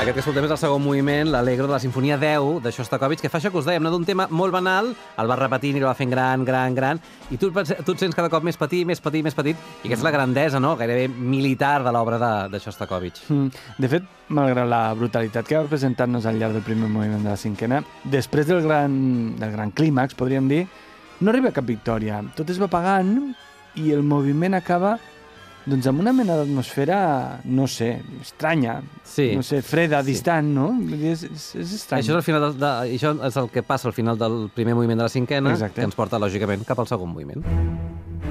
Aquest que escoltem és el segon moviment, l'Allegro de la Sinfonia 10 de Shostakovich, que fa això que us dèiem, d'un tema molt banal, el va repetint i el va fent gran, gran, gran, i tu et sents cada cop més petit, més petit, més petit, i aquesta és la grandesa, no?, gairebé militar de l'obra de Shostakovich. De fet, malgrat la brutalitat que va presentar-nos al llarg del primer moviment de la cinquena, després del gran clímax, podríem dir, no arriba cap victòria. Tot es va apagant i el moviment acaba doncs amb una mena d'atmosfera, no sé, estranya, no sé, freda, distant, no? És estrany. Això és el que passa al final del primer moviment de la cinquena, que ens porta, lògicament, cap al segon moviment.